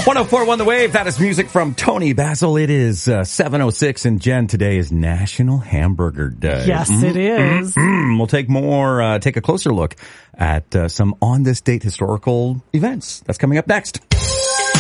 104.1 The Wave. That is music from Tony Basil. It is 7:06, and Jen, today is National Hamburger Day. Yes, it is. We'll take a closer look at some on this date historical events. That's coming up next.